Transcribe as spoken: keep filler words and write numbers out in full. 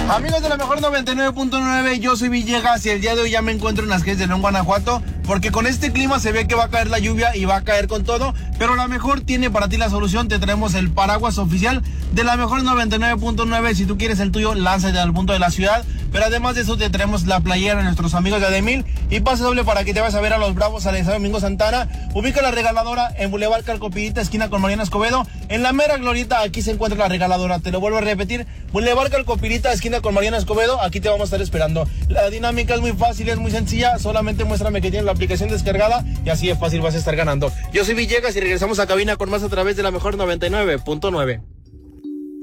Amigos de la mejor noventa y nueve punto nueve, yo soy Villegas y el día de hoy ya me encuentro en las calles de León, Guanajuato, porque con este clima se ve que va a caer la lluvia y va a caer con todo, pero la mejor tiene para ti la solución. Te traemos el paraguas oficial de la mejor noventa y nueve punto nueve. Si tú quieres el tuyo, lánzate al punto de la ciudad, pero además de eso te traemos la playera de nuestros amigos de Ademil y pase doble para que te vayas a ver a los Bravos al Estadio Domingo Santana. Ubica la regaladora en Boulevard Calcopillita, esquina con Mariano Escobedo, en la mera glorieta. Aquí se encuentra la regaladora, te lo vuelvo a repetir, Boulevard Calcopillita, esquina con Mariano Escobedo. Aquí te vamos a estar esperando. La dinámica es muy fácil, es muy sencilla, solamente muéstrame que tienes la aplicación descargada y así es fácil, vas a estar ganando. Yo soy Villegas y regresamos a cabina con más a través de la mejor noventa y nueve punto nueve.